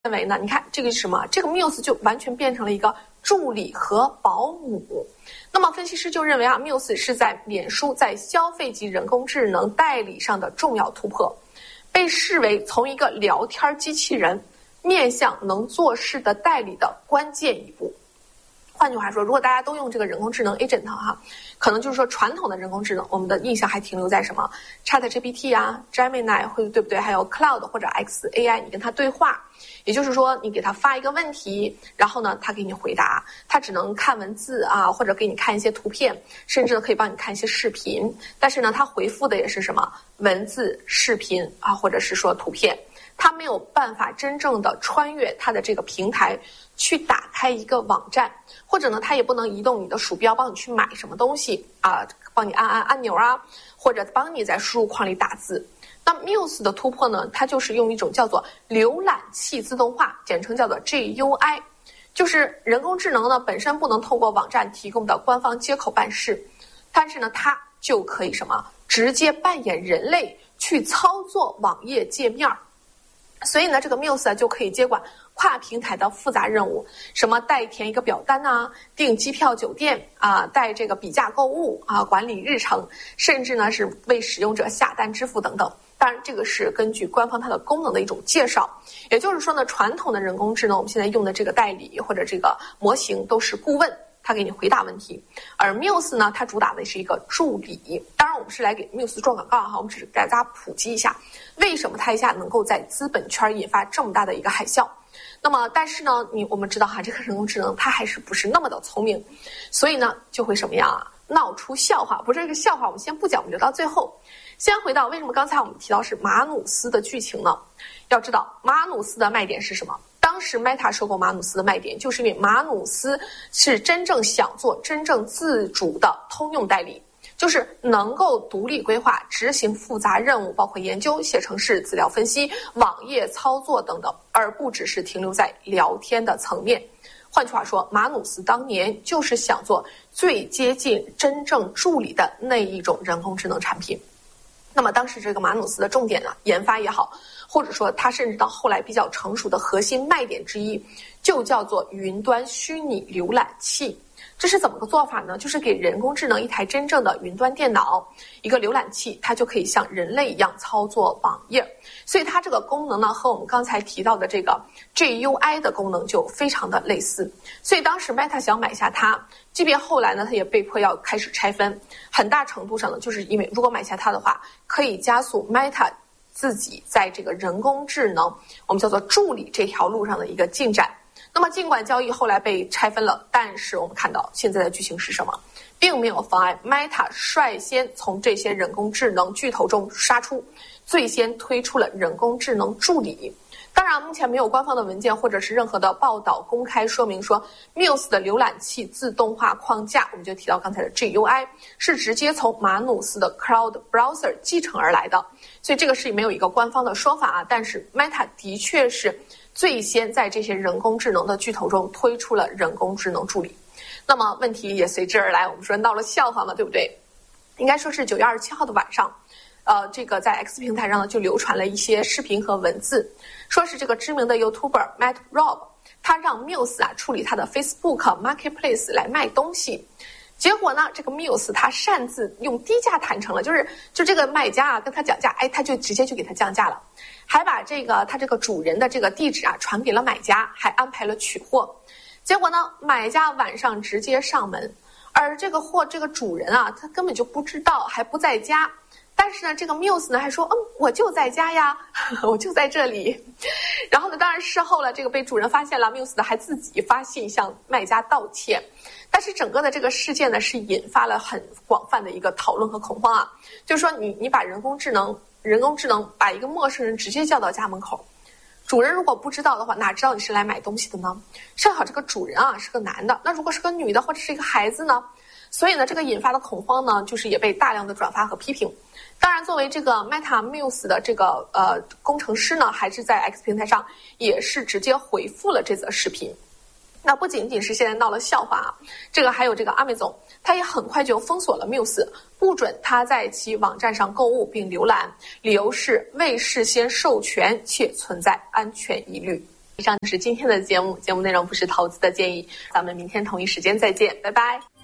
认为呢，你看这个是什么？这个 Muse 就完全变成了一个助理和保姆。那么分析师就认为啊 ，Muse 是在脸书在消费级人工智能代理上的重要突破，被视为从一个聊天机器人面向能做事的代理的关键一步。换句话说，如果大家都用这个人工智能 agent 哈，可能就是说传统的人工智能，我们的印象还停留在什么 ChatGPT 啊、Gemini 会对不对？还有 Cloud 或者 XAI， 你跟它对话，也就是说你给它发一个问题，然后呢，它给你回答，它只能看文字啊，或者给你看一些图片，甚至呢可以帮你看一些视频，但是呢，它回复的也是什么文字、视频啊，或者是说图片。它没有办法真正的穿越它的这个平台去打开一个网站，或者呢，它也不能移动你的鼠标帮你去买什么东西啊，帮你按按钮啊，或者帮你在输入框里打字。那 Muse 的突破呢，它就是用一种叫做浏览器自动化，简称叫做 GUI， 就是人工智能呢本身不能透过网站提供的官方接口办事，但是呢，它就可以什么直接扮演人类去操作网页界面。所以呢，这个 Muse 就可以接管跨平台的复杂任务，什么代填一个表单啊，订机票酒店啊，带这个比价购物啊，管理日程，甚至呢是为使用者下单支付等等。当然，这个是根据官方它的功能的一种介绍。也就是说呢，传统的人工智能我们现在用的这个代理或者这个模型都是顾问，它给你回答问题，而 Muse 呢，它主打的是一个助理。当然，我们是来给 Muse 做广告哈，我们只是给大家普及一下，为什么它一下能够在资本圈引发这么大的一个海啸。那么，但是呢，我们知道哈，这个人工智能它还是不是那么的聪明，所以呢，就会什么样啊？闹出笑话。不是这个笑话，我们先不讲，我们留到最后。先回到为什么刚才我们提到是马努斯的剧情呢？要知道马努斯的卖点是什么？当时 Meta 收购马努斯的卖点，就是因为马努斯是真正想做真正自主的通用代理，就是能够独立规划、执行复杂任务，包括研究、写程式、资料分析、网页操作等等，而不只是停留在聊天的层面。换句话说，马努斯当年就是想做最接近真正助理的那一种人工智能产品。那么当时这个马努斯的重点呢，研发也好，或者说它甚至到后来比较成熟的核心卖点之一，就叫做云端虚拟浏览器。这是怎么个做法呢？就是给人工智能一台真正的云端电脑，一个浏览器，它就可以像人类一样操作网页。所以它这个功能呢，和我们刚才提到的这个 GUI 的功能就非常的类似。所以当时 Meta 想买下它，即便后来呢，它也被迫要开始拆分。很大程度上呢，就是因为如果买下它的话，可以加速 Meta 自己在这个人工智能，我们叫做助理这条路上的一个进展。那么尽管交易后来被拆分了，但是我们看到现在的剧情是什么，并没有妨碍 Meta 率先从这些人工智能巨头中杀出，最先推出了人工智能助理。当然目前没有官方的文件或者是任何的报道公开说明说 Muse 的浏览器自动化框架，我们就提到刚才的 GUI 是直接从马努斯的 Cloud Browser 继承而来的，所以这个是没有一个官方的说法啊。但是 Meta 的确是最先在这些人工智能的巨头中推出了人工智能助理。那么问题也随之而来，我们说闹了笑话嘛，对不对？应该说是9月27号的晚上，这个在 X 平台上呢就流传了一些视频和文字，说是这个知名的 YouTuber Matt Robb， 他让 Muse 处理他的 Facebook Marketplace 来卖东西。结果呢，这个 Muse 他擅自用低价谈成了，就这个卖家跟他讲价，他就直接就给他降价了，还把他这个主人的这个地址传给了买家，还安排了取货。结果呢，买家晚上直接上门，而这个主人他根本就不知道，还不在家。但是呢，这个 Muse 呢还说，我就在家呀，我就在这里。然后呢，当然事后了，这个被主人发现了 ，Muse 呢还自己发信向卖家道歉。但是整个的这个事件呢，是引发了很广泛的一个讨论和恐慌啊。就是说你把人工智能把一个陌生人直接叫到家门口，主人如果不知道的话，哪知道你是来买东西的呢？正好这个主人是个男的，那如果是个女的或者是一个孩子呢？所以呢，这个引发的恐慌呢，就是也被大量的转发和批评。当然，作为这个 Meta Muse 的这个工程师呢，还是在 X 平台上也是直接回复了这则视频。那不仅仅是现在闹了笑话这个还有这个 Amazon， 它也很快就封锁了 Muse， 不准它在其网站上购物并浏览，理由是未事先授权且存在安全疑虑。 以上就是今天的节目内容不是投资的建议，咱们明天同一时间再见，拜拜。